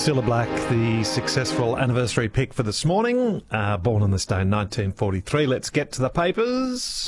Cilla Black, the successful anniversary pick for this morning. Born on this day in 1943. Let's get to the papers.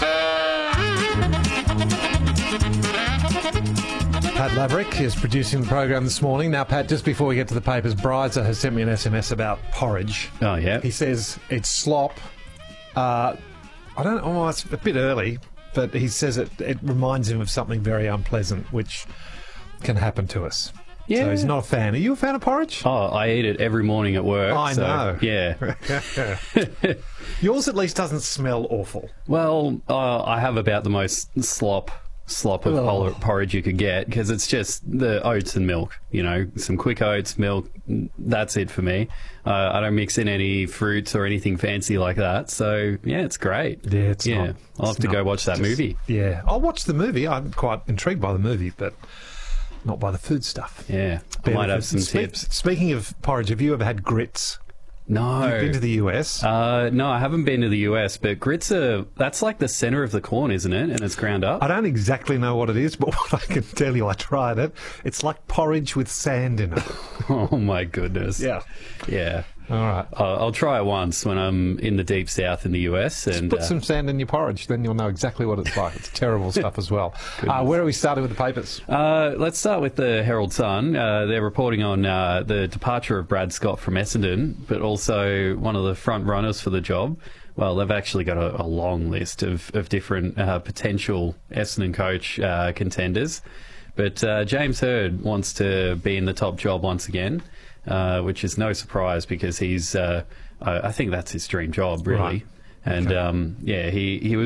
Pat Laverick is producing the program this morning. Now, Pat, just before we get to the papers, Bryza has sent me an SMS about porridge. Oh, yeah? He says it's slop. I don't know, it's a bit early, but he says it reminds him of something very unpleasant, which can happen to us. Yeah. So he's not a fan. Are you a fan of porridge? Oh, I eat it every morning at work. I know. Yeah. Yours at least doesn't smell awful. Well, I have about the most slop of porridge you could get, because it's just the oats and milk, you know, some quick oats, milk, that's it for me. I don't mix in any fruits or anything fancy like that, so yeah, it's great. Yeah, it's not. I'll have to go watch that movie. Yeah, I'll watch the movie. I'm quite intrigued by the movie, but not by the food stuff. Yeah, I might have some tips. Speaking of porridge, have you ever had grits? No. You've been to the US? No, I haven't been to the US, but grits that's like the centre of the corn, isn't it? And it's ground up. I don't exactly know what it is, but what I can tell you, I tried it. It's like porridge with sand in it. Oh, my goodness. Yeah. Yeah. All right. I'll try it once when I'm in the deep south in the US. Just put some sand in your porridge, then you'll know exactly what it's like. It's terrible stuff as well. Where are we starting with the papers? Let's start with the Herald Sun. They're reporting on the departure of Brad Scott from Essendon, but also one of the front runners for the job. Well, they've actually got a long list of different potential Essendon coach contenders. But James Hird wants to be in the top job once again. Which is no surprise, because he's I think that's his dream job, really. Right. And okay. he was